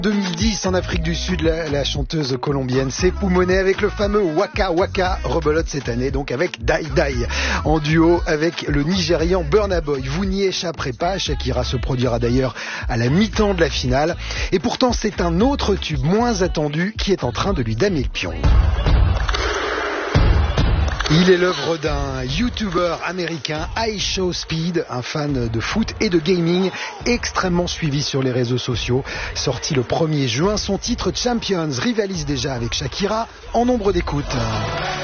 2010 en Afrique du Sud, la chanteuse colombienne Sékou Moné avec le fameux Waka Waka rebelote cette année, donc avec Dai Dai en duo avec le Nigérian Burna Boy. Vous n'y échapperez pas, Shakira se produira d'ailleurs à la mi-temps de la finale. Et pourtant c'est un autre tube moins attendu qui est en train de lui damer le pion. Il est l'œuvre d'un YouTuber américain, iShowSpeed, un fan de foot et de gaming extrêmement suivi sur les réseaux sociaux. Sorti le 1er juin, son titre Champions rivalise déjà avec Shakira en nombre d'écoutes.